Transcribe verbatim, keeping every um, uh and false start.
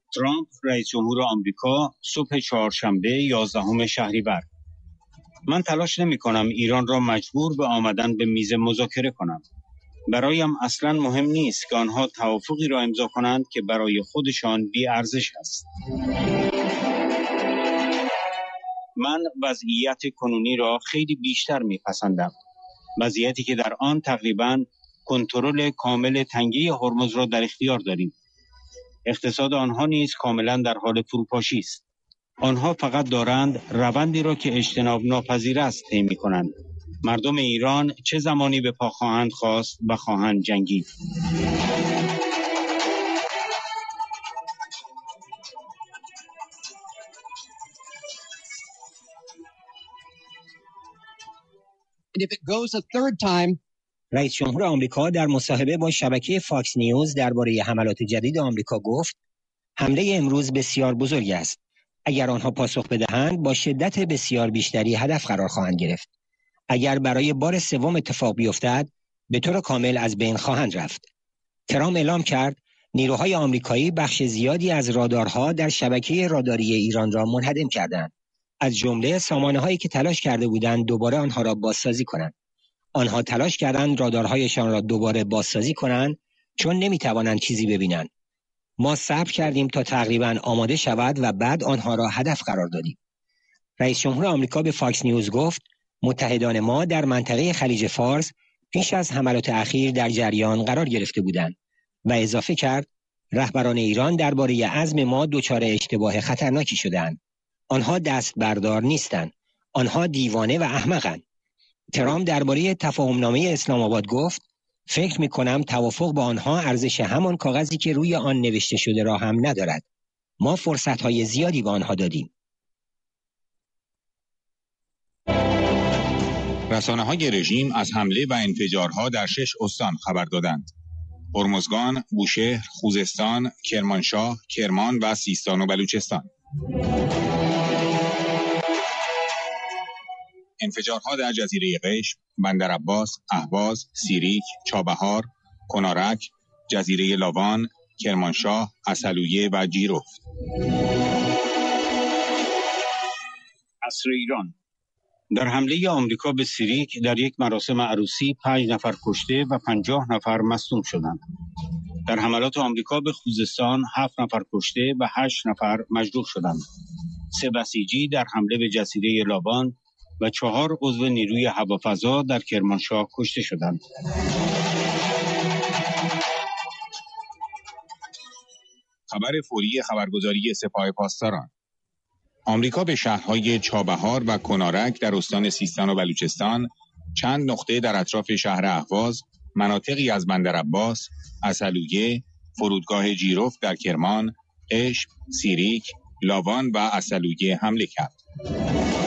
ترامپ رئیس جمهور آمریکا صبح چهارشنبه یازدهم شهریور: من تلاش نمی کنم ایران را مجبور به آمدن به میز مذاکره کنم. برایم اصلا مهم نیست که آنها توافقی را امضا کنند که برای خودشان بی ارزش است. من وضعیت کنونی را خیلی بیشتر میپسندم. وضعیتی که در آن تقریباً کنترل کامل تنگه هرمز را در اختیار داریم. اقتصاد آنها نیز کاملا در حال فروپاشی است. آنها فقط دارند روندی را که اجتناب ناپذیر است طی می‌کنند. مردم ایران چه زمانی به پا خواهند خواست و خواهند جنگید. If it goes a third time, رئیس جمهور آمریکا در مصاحبه با شبکه فاکس نیوز درباره حملات جدید آمریکا گفت: حمله امروز بسیار بزرگ است. اگر آنها پاسخ بدهند با شدت بسیار بیشتری هدف قرار خواهند گرفت. اگر برای بار سوم اتفاق بیفتد به طور کامل از بین خواهند رفت. ترامپ اعلام کرد نیروهای آمریکایی بخش زیادی از رادارها در شبکه راداری ایران را منهدم کردند. از جمله سامانه‌هایی که تلاش کرده بودند دوباره آنها را بازسازی کنند. آنها تلاش کردند رادارهایشان را دوباره بازسازی کنند چون نمی‌توانند چیزی ببینند. ما صبر کردیم تا تقریباً آماده شود و بعد آنها را هدف قرار دادیم. رئیس جمهور آمریکا به فاکس نیوز گفت متحدان ما در منطقه خلیج فارس پیش از حملات اخیر در جریان قرار گرفته بودند و اضافه کرد رهبران ایران درباره عزم ما دچار اشتباه خطرناکی شدند. آنها دست بردار نیستند. آنها دیوانه و احمقند. ترامپ درباره تفاهمنامه اسلام آباد گفت فکر می‌کنم توافق با آنها ارزش همان کاغذی که روی آن نوشته شده را هم ندارد. ما فرصت‌های زیادی به آنها دادیم. رسانه‌های رژیم از حمله و انفجارها در شش استان خبر دادند: هرمزگان، بوشهر، خوزستان، کرمانشاه، کرمان و سیستان و بلوچستان. انفجارها در جزیره قشم، بندرعباس، اهواز، سیریک، چابهار، کنارک، جزیره لاوان، کرمانشاه، عسلویه و جیرفت. عصر ایران: در حمله آمریکا به سیریک در یک مراسم عروسی پنج نفر کشته و پنجاه نفر مصدوم شدند. در حملات آمریکا به خوزستان هفت نفر کشته و هشت نفر مجروح شدند. سه بسیجی در حمله به جزیره لاوان و چهار عضو نیروی هوافضا در کرمانشاه کشته شدند. خبر فوری خبرگزاری سپاه پاسداران: آمریکا به شهرهای چابهار و کنارک در استان سیستان و بلوچستان، چند نقطه در اطراف شهر اهواز، مناطقی از بندرعباس، عسلویه، فرودگاه جیرفت در کرمان، قشم، سیریک، لاوان و عسلویه حمله کرد.